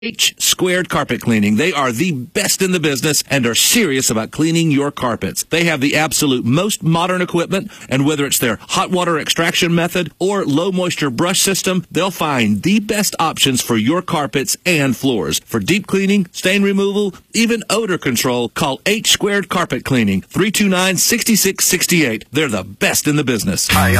H Squared Carpet Cleaning. They are the best in the business and are serious about cleaning your carpets. They have the absolute most modern equipment, and whether it's their hot water extraction method or low moisture brush system, they'll find the best options for your carpets and floors. For deep cleaning, stain removal, even odor control, call H Squared Carpet Cleaning, 329-6668. They're the best in the business. Hi,